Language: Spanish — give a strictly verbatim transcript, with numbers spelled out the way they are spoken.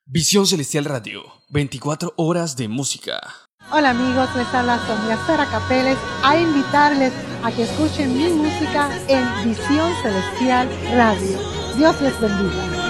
Visión Celestial Radio, veinticuatro horas de música. Hola amigos, les habla Sonia Sara Capeles a invitarles a que escuchen mi música en Visión Celestial Radio. Dios les bendiga.